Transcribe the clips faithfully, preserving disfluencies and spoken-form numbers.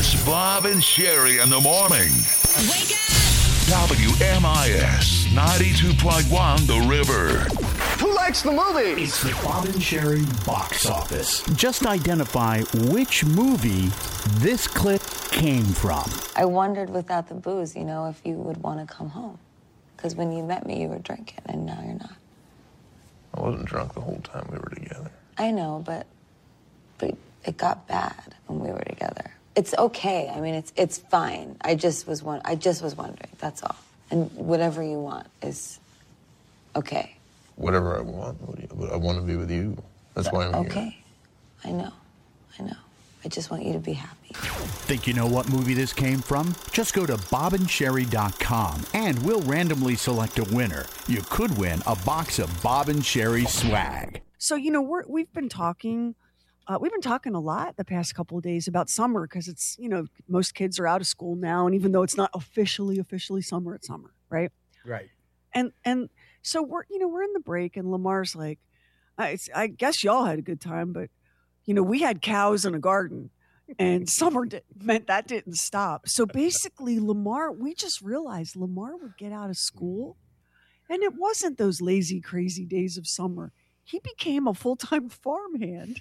It's Bob and Sherry in the morning. Wake up! W M I S ninety-two point one The River. Who likes the movie? It's the Bob and Sherry box office. Just identify which movie this clip came from. I wondered without the booze, you know, if you would want to come home. Because when you met me, you were drinking, and now you're not. I wasn't drunk the whole time we were together. I know, but but it got bad when we were together. It's okay. I mean, it's it's fine. I just was one. I just was wondering. That's all. And whatever you want is okay. Whatever I want, I want to be with you. That's why I'm here. Okay, I know, I know. I just want you to be happy. Think you know what movie this came from? Just go to bob and sherry dot com and we'll randomly select a winner. You could win a box of Bob and Sherry swag. So, you know, we're, we've been talking, uh, we've been talking a lot the past couple of days about summer because it's, you know, most kids are out of school now. And even though it's not officially, officially summer, it's summer, right? Right. And, and so we're, you know, we're in the break and Lamar's like, I, I guess y'all had a good time, but, you know, we had cows in a garden and summer did, meant that didn't stop. So basically, Lamar, we just realized Lamar would get out of school and it wasn't those lazy, crazy days of summer. He became a full-time farmhand.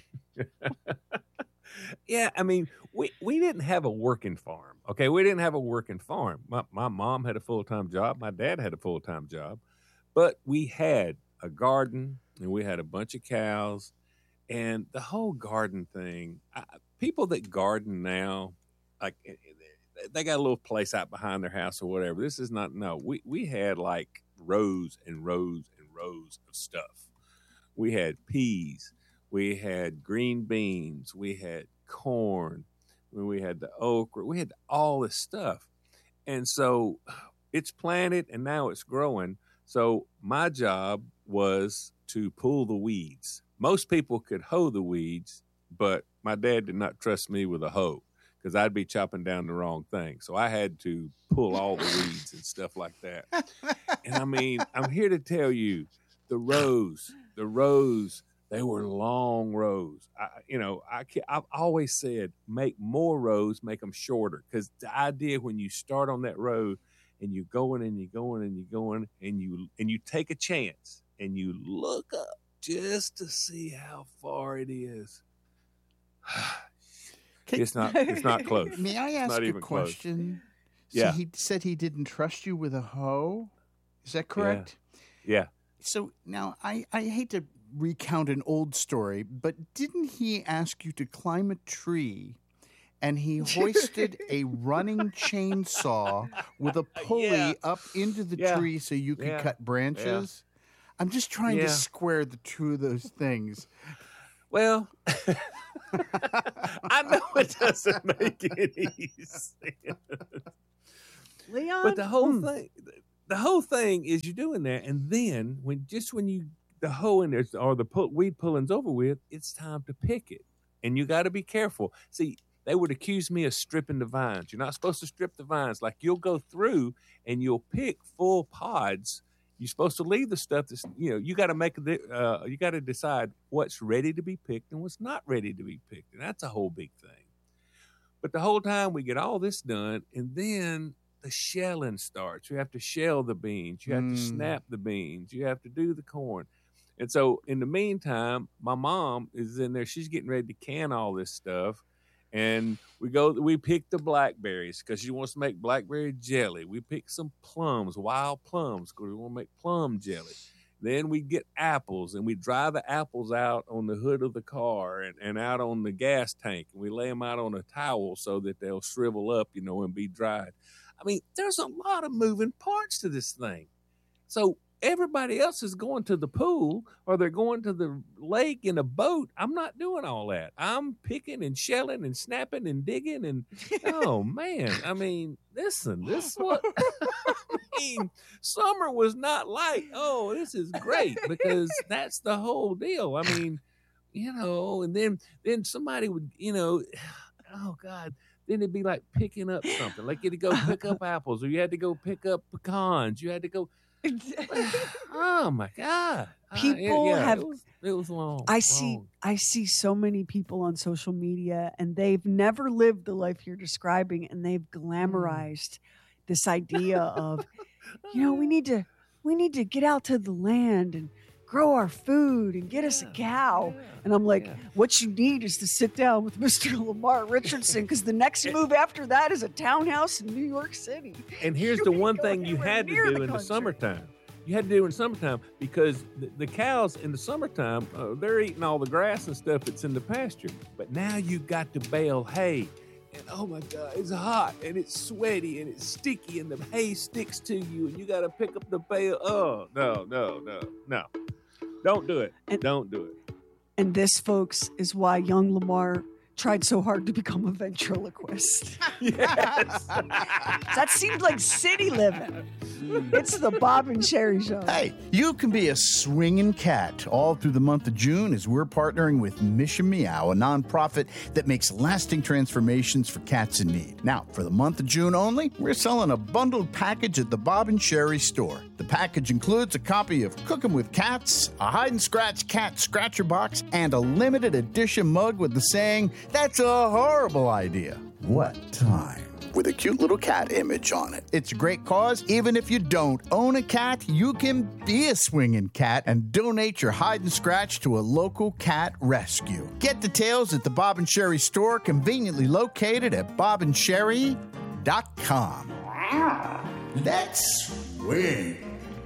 Yeah, I mean, we, we didn't have a working farm, okay? We didn't have a working farm. My, my mom had a full-time job. My dad had a full-time job. But we had a garden, and we had a bunch of cows. And the whole garden thing, I, people that garden now, like they got a little place out behind their house or whatever. This is not, no, we, we had like rows and rows and rows of stuff. We had peas, we had green beans, we had corn, we had the okra, we had all this stuff. And so it's planted and now it's growing. So my job was to pull the weeds. Most people could hoe the weeds, but my dad did not trust me with a hoe because I'd be chopping down the wrong thing. So I had to pull all the weeds and stuff like that. And I mean, I'm here to tell you, the rows, the rows, they were long rows. I, you know, I, I've always said, make more rows, make them shorter. Because the idea when you start on that road and you're going and you're going and you're going and you and you take a chance and you look up just to see how far it is. It's not. It's not close. May I ask a question? So yeah. He said he didn't trust you with a hoe. Is that correct? Yeah. yeah. So now I, I hate to recount an old story, but didn't he ask you to climb a tree and he hoisted a running chainsaw with a pulley yeah. up into the yeah. tree so you could yeah. cut branches? Yeah. I'm just trying yeah. to square the two of those things. Well, I know it doesn't make any sense. Leon? But the whole mm. thing, the whole thing is you're doing that, and then when just when you the hoe in there or the pull, weed pulling's over with, it's time to pick it, and you got to be careful. See, they would accuse me of stripping the vines. You're not supposed to strip the vines. Like you'll go through and you'll pick full pods. You're supposed to leave the stuff that's, you know, you got to make, uh, you got to decide what's ready to be picked and what's not ready to be picked. And that's a whole big thing. But the whole time we get all this done, and then the shelling starts. You have to shell the beans. You have mm. to snap the beans. You have to do the corn. And so in the meantime, my mom is in there. She's getting ready to can all this stuff. And we go, we pick the blackberries because she wants to make blackberry jelly. We pick some plums, wild plums, because we want to make plum jelly. Then we get apples, and we dry the apples out on the hood of the car and, and out on the gas tank. And we lay them out on a towel so that they'll shrivel up, you know, and be dried. I mean, there's a lot of moving parts to this thing. So everybody else is going to the pool or they're going to the lake in a boat. I'm not doing all that. I'm picking and shelling and snapping and digging and oh man, I mean, listen, this is what I mean. Summer was not like, oh, this is great, because that's the whole deal. I mean, you know, and then then somebody would, you know, oh God. Then it'd be like picking up something. Like you had to go pick up apples, or you had to go pick up pecans. You had to go. Oh my God! People uh, yeah, have. It was, it was long. I see. long. I see so many people on social media, and they've never lived the life you're describing, and they've glamorized this idea of, you know, we need to, we need to get out to the land and grow our food and get us a cow. Yeah, and I'm like, yeah. what you need is to sit down with Mister Lamar Richardson, because the next move after that is a townhouse in New York City. And here's You the can't one go thing you anywhere had to near do the in the country. summertime. You had to do in summertime because the, the cows in the summertime, uh, they're eating all the grass and stuff that's in the pasture. But now you got to bale hay. And oh my God, it's hot and it's sweaty and it's sticky and the hay sticks to you and you got to pick up the bale. Oh, no, no, no, no. Don't do it. And- Don't do it. And this, folks, is why young Lamar tried so hard to become a ventriloquist. Yes. That seemed like city living. It's the Bob and Sherry Show. Hey, you can be a swinging cat all through the month of June as we're partnering with Mission Meow, a nonprofit that makes lasting transformations for cats in need. Now, for the month of June only, we're selling a bundled package at the Bob and Sherry store. The package includes a copy of Cookin' with Cats, a hide and scratch cat scratcher box, and a limited edition mug with the saying, "That's a horrible idea. What time?" with a cute little cat image on it. It's a great cause. Even if you don't own a cat, you can be a swinging cat and donate your hide and scratch to a local cat rescue. Get details at the Bob and Sherry store, conveniently located at bob and sherry dot com. Let's swing.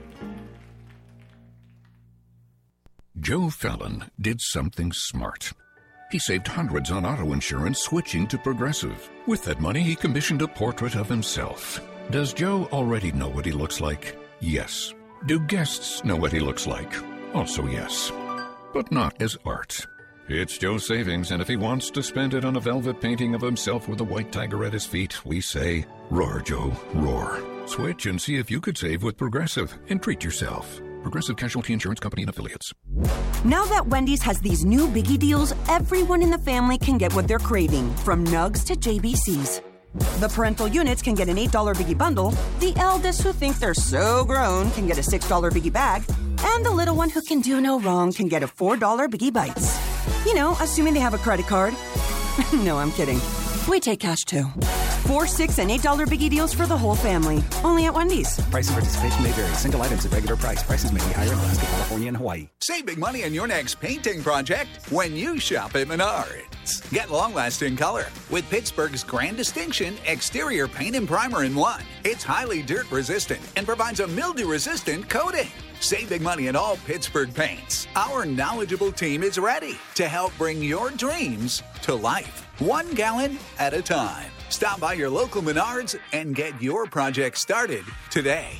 Joe Fallon did something smart. He saved hundreds on auto insurance switching to Progressive. With that money, he commissioned a portrait of himself. Does Joe already know what he looks like? Yes. Do guests know what he looks like? Also yes. But not as art. It's Joe's savings, and if he wants to spend it on a velvet painting of himself with a white tiger at his feet, we say, roar, Joe, roar. Switch and see if you could save with Progressive and treat yourself. Progressive Casualty Insurance Company and Affiliates. Now that Wendy's has these new biggie deals, everyone in the family can get what they're craving, from nugs to J B Cs. The parental units can get an eight dollar biggie bundle, the eldest who think they're so grown can get a six dollar biggie bag, and the little one who can do no wrong can get a four dollar biggie bites. You know, assuming they have a credit card. No, I'm kidding. We take cash too. Four, six, and eight dollar biggie deals for the whole family. Only at Wendy's. Price and participation may vary. Single items at regular price. Prices may be higher in Alaska, California, and Hawaii. Save big money on your next painting project when you shop at Menards. Get long-lasting color with Pittsburgh's Grand Distinction Exterior Paint and Primer in one. It's highly dirt-resistant and provides a mildew-resistant coating. Save big money in all Pittsburgh paints. Our knowledgeable team is ready to help bring your dreams to life, one gallon at a time. Stop by your local Menards and get your project started today.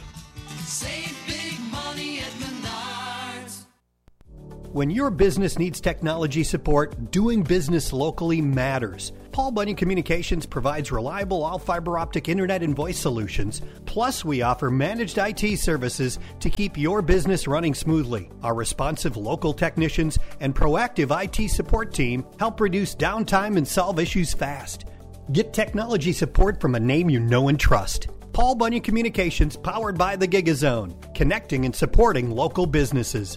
Save big money at Menards. When your business needs technology support, doing business locally matters. Paul Bunyan Communications provides reliable all-fiber optic internet and voice solutions. Plus, we offer managed I T services to keep your business running smoothly. Our responsive local technicians and proactive I T support team help reduce downtime and solve issues fast. Get technology support from a name you know and trust. Paul Bunyan Communications, powered by the GigaZone, connecting and supporting local businesses.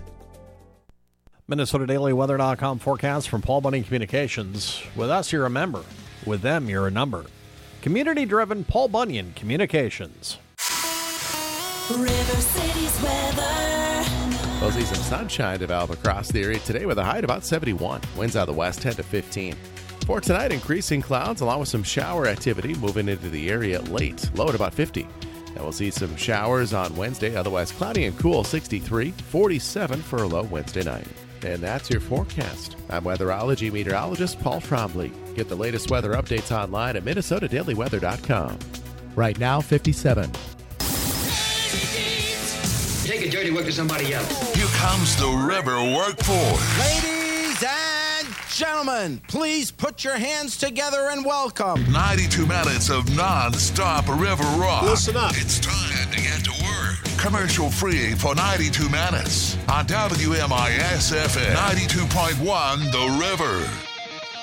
Minnesota Daily Weather dot com forecast from Paul Bunyan Communications. With us, you're a member. With them, you're a number. Community-driven Paul Bunyan Communications. River City's weather. We'll see some sunshine develop across the area today with a high at about seventy-one. Winds out of the west ten to fifteen. For tonight, increasing clouds along with some shower activity moving into the area late. Low at about fifty. And we'll see some showers on Wednesday, otherwise cloudy and cool, sixty-three, forty-seven for a low Wednesday night. And that's your forecast. I'm weatherology meteorologist Paul Trombley. Get the latest weather updates online at Minnesota Daily Weather dot com. Right now, fifty-seven. Take a dirty work to somebody else. Here comes the river workforce. Ladies and gentlemen, please put your hands together and welcome ninety-two minutes of non-stop river rock. Listen up. It's time to get to work. Commercial free for ninety-two minutes on W M I S F M ninety-two point one The River.